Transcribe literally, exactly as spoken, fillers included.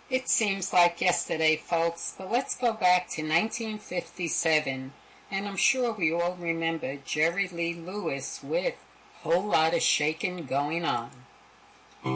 It seems like yesterday, folks, but let's go back to nineteen fifty-seven, and I'm sure we all remember Jerry Lee Lewis with Whole Lotta Shakin' Going On.